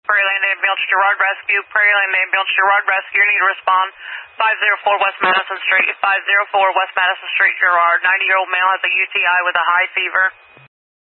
Prairie Land Ambulance, Girard Rescue. Prairie Land Ambulance, Girard Rescue. Need to respond. 504 West Madison Street. 504 West Madison Street, Girard. 90-year-old male has a UTI with a high fever.